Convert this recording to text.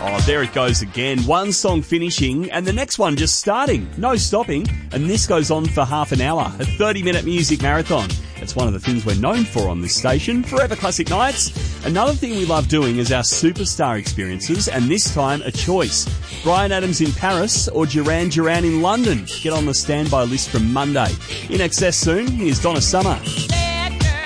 Oh, there it goes again. One song finishing and the next one just starting. No stopping. And this goes on for half an hour. A 30-minute music marathon. It's one of the things we're known for on this station. Forever Classic Nights. Another thing we love doing is our superstar experiences, and this time a choice. Bryan Adams in Paris or Duran Duran in London. Get on the standby list from Monday. In excess soon, here's Donna Summer.